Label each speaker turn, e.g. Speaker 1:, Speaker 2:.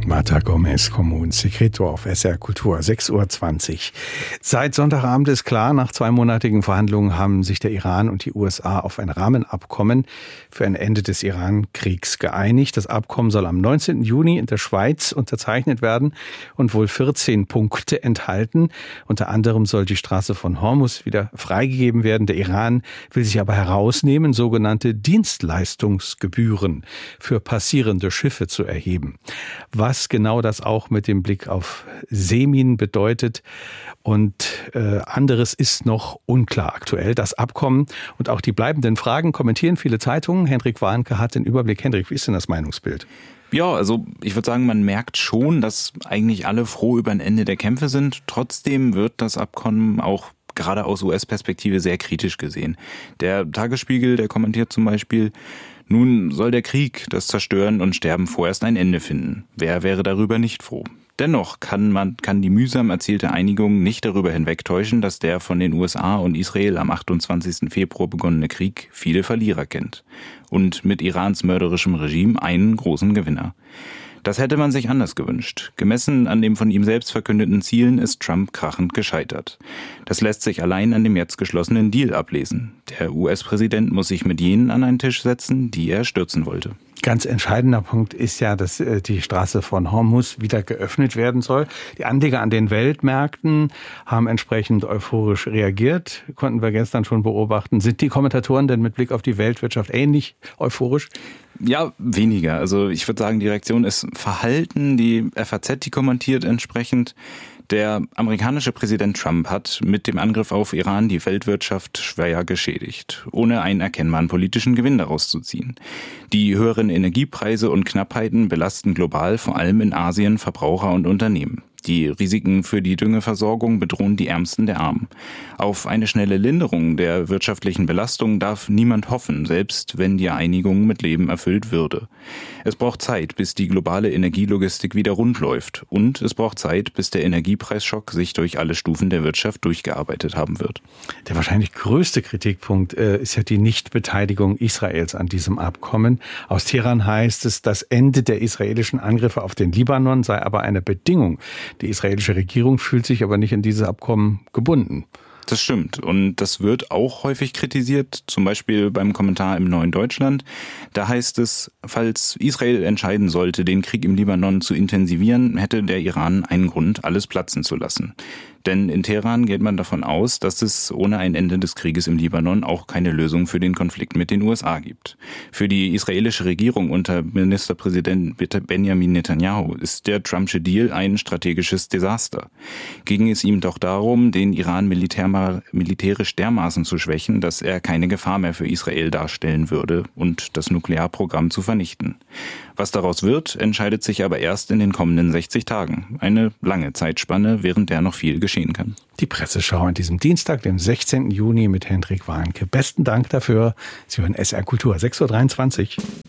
Speaker 1: Marta Gomez, Kommunsekretor auf SR Kultur, 6:20 Uhr. Seit Sonntagabend ist klar, nach 2-monatigen Verhandlungen haben sich der Iran und die USA auf ein Rahmenabkommen für ein Ende des Iran-Kriegs geeinigt. Das Abkommen soll am 19. Juni in der Schweiz unterzeichnet werden und wohl 14 Punkte enthalten. Unter anderem soll die Straße von Hormuz wieder freigegeben werden. Der Iran will sich aber herausnehmen, sogenannte Dienstleistungsgebühren für passierende Schiffe zu erheben. Was genau das auch mit dem Blick auf Seeminen bedeutet und anderes ist noch unklar aktuell. Das Abkommen und auch die bleibenden Fragen kommentieren viele Zeitungen. Hendrik Warnke hat den Überblick. Hendrik, wie ist denn das Meinungsbild?
Speaker 2: Ja, also ich würde sagen, man merkt schon, dass eigentlich alle froh über ein Ende der Kämpfe sind. Trotzdem wird das Abkommen auch gerade aus US-Perspektive sehr kritisch gesehen. Der Tagesspiegel, der kommentiert zum Beispiel: Nun soll der Krieg, das Zerstören und Sterben vorerst ein Ende finden. Wer wäre darüber nicht froh? Dennoch kann die mühsam erzielte Einigung nicht darüber hinwegtäuschen, dass der von den USA und Israel am 28. Februar begonnene Krieg viele Verlierer kennt. Und mit Irans mörderischem Regime einen großen Gewinner. Das hätte man sich anders gewünscht. Gemessen an den von ihm selbst verkündeten Zielen ist Trump krachend gescheitert. Das lässt sich allein an dem jetzt geschlossenen Deal ablesen. Der US-Präsident muss sich mit jenen an einen Tisch setzen, die er stürzen wollte.
Speaker 1: Ganz entscheidender Punkt ist ja, dass die Straße von Hormuz wieder geöffnet werden soll. Die Anleger an den Weltmärkten haben entsprechend euphorisch reagiert, konnten wir gestern schon beobachten. Sind die Kommentatoren denn mit Blick auf die Weltwirtschaft ähnlich euphorisch?
Speaker 2: Ja, weniger. Also ich würde sagen, die Reaktion ist verhalten. Die FAZ, die kommentiert entsprechend: Der amerikanische Präsident Trump hat mit dem Angriff auf Iran die Weltwirtschaft schwer geschädigt, ohne einen erkennbaren politischen Gewinn daraus zu ziehen. Die höheren Energiepreise und Knappheiten belasten global vor allem in Asien Verbraucher und Unternehmen. Die Risiken für die Düngeversorgung bedrohen die Ärmsten der Armen. Auf eine schnelle Linderung der wirtschaftlichen Belastung darf niemand hoffen, selbst wenn die Einigung mit Leben erfüllt würde. Es braucht Zeit, bis die globale Energielogistik wieder rund läuft. Und es braucht Zeit, bis der Energiepreisschock sich durch alle Stufen der Wirtschaft durchgearbeitet haben wird.
Speaker 1: Der wahrscheinlich größte Kritikpunkt ist ja die Nichtbeteiligung Israels an diesem Abkommen. Aus Teheran heißt es, das Ende der israelischen Angriffe auf den Libanon sei aber eine Bedingung. Die israelische Regierung fühlt sich aber nicht an dieses Abkommen gebunden.
Speaker 2: Das stimmt und das wird auch häufig kritisiert, zum Beispiel beim Kommentar im Neuen Deutschland. Da heißt es, falls Israel entscheiden sollte, den Krieg im Libanon zu intensivieren, hätte der Iran einen Grund, alles platzen zu lassen. Denn in Teheran geht man davon aus, dass es ohne ein Ende des Krieges im Libanon auch keine Lösung für den Konflikt mit den USA gibt. Für die israelische Regierung unter Ministerpräsident Benjamin Netanyahu ist der Trumpsche Deal ein strategisches Desaster. Ging es ihm doch darum, den Iran militärisch dermaßen zu schwächen, dass er keine Gefahr mehr für Israel darstellen würde und das Nuklearprogramm zu vernichten. Was daraus wird, entscheidet sich aber erst in den kommenden 60 Tagen. Eine lange Zeitspanne, während der noch viel geschehen kann.
Speaker 1: Die Presseschau an diesem Dienstag, dem 16. Juni mit Hendrik Warnke. Besten Dank dafür. Sie hören SR Kultur, 6:23 Uhr.